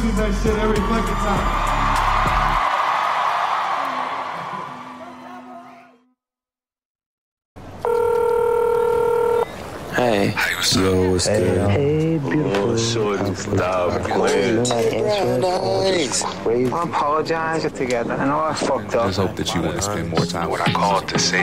loses that shit every fucking time. Hey. Hey, what's up? What's good? Hey, beautiful. Oh, shorty, stop playing. I apologize together. I know I fucked up. Just hope that you want to spend more time with I called to say